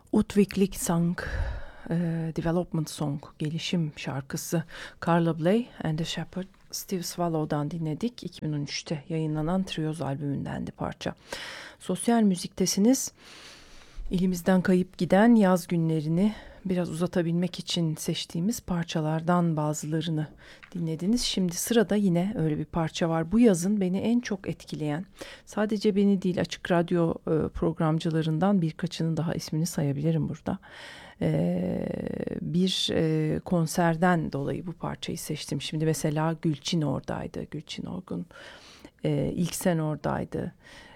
Utvikling Development Song, gelişim şarkısı, Carla Bley and the Shepherd, Steve Swallow'dan dinledik. 2013'te yayınlanan Trioz albümündendi parça. Sosyal müziktesiniz. İlimizden kayıp giden yaz günlerini biraz uzatabilmek için seçtiğimiz parçalardan bazılarını dinlediniz. Şimdi sırada yine öyle bir parça var. Bu yazın beni en çok etkileyen, sadece beni değil, Açık Radyo programcılarından birkaçının daha ismini sayabilirim burada. Bir konserden dolayı bu parçayı seçtim. Şimdi mesela Gülçin oradaydı. Gülçin Orgun. İlksen oradaydı.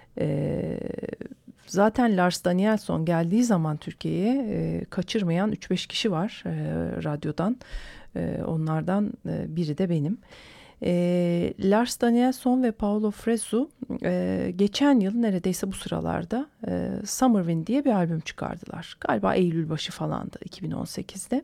Zaten Lars Danielsson geldiği zaman Türkiye'ye kaçırmayan 3-5 kişi var radyodan. Onlardan biri de benim. Lars Danielsson ve Paolo Fresu geçen yıl neredeyse bu sıralarda Summer Wind diye bir albüm çıkardılar. Galiba Eylül başı falandı, 2018'de.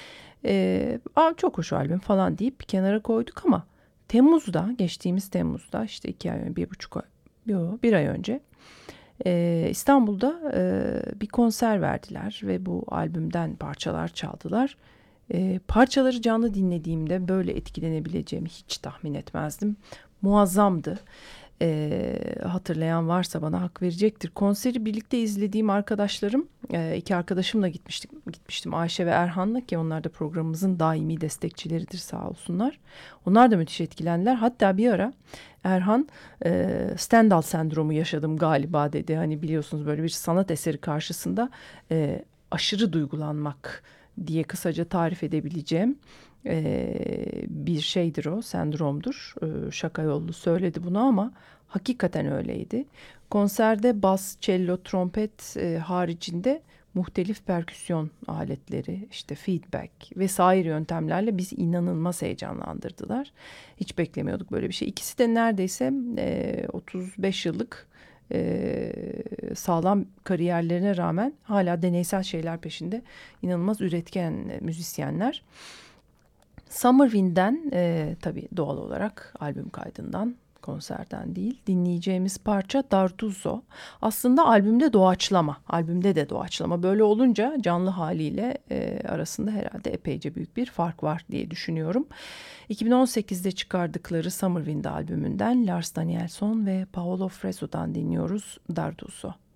Çok hoş albüm falan deyip bir kenara koyduk ama geçtiğimiz Temmuz'da, işte 2 ay, 1,5 ay, 1 ay önce İstanbul'da bir konser verdiler ve bu albümden parçalar çaldılar. Parçaları canlı dinlediğimde böyle etkilenebileceğimi hiç tahmin etmezdim. Muazzamdı. Hatırlayan varsa bana hak verecektir. Konseri birlikte izlediğim arkadaşlarım, 2 arkadaşımla gitmiştim Ayşe ve Erhan'la, ki onlar da programımızın daimi destekçileridir sağ olsunlar. Onlar da müthiş etkilendiler. Hatta bir ara Erhan Stendhal sendromu yaşadım galiba dedi. Hani biliyorsunuz, böyle bir sanat eseri karşısında aşırı duygulanmak diye kısaca tarif edebileceğim bir şeydir o, sendromdur. Şaka yollu söyledi bunu ama hakikaten öyleydi. Konserde bas, cello, trompet haricinde muhtelif perküsyon aletleri, işte feedback vesaire yöntemlerle bizi inanılmaz heyecanlandırdılar. Hiç beklemiyorduk böyle bir şey. İkisi de neredeyse 35 yıllık sağlam kariyerlerine rağmen hala deneysel şeyler peşinde inanılmaz üretken müzisyenler. Summer Wind'den tabii doğal olarak albüm kaydından, konserden değil, dinleyeceğimiz parça Dartuzo. Aslında albümde de doğaçlama. Böyle olunca canlı haliyle arasında herhalde epeyce büyük bir fark var diye düşünüyorum. 2018'de çıkardıkları Summer Wind albümünden Lars Danielsson ve Paolo Fresu'dan dinliyoruz Dartuzo.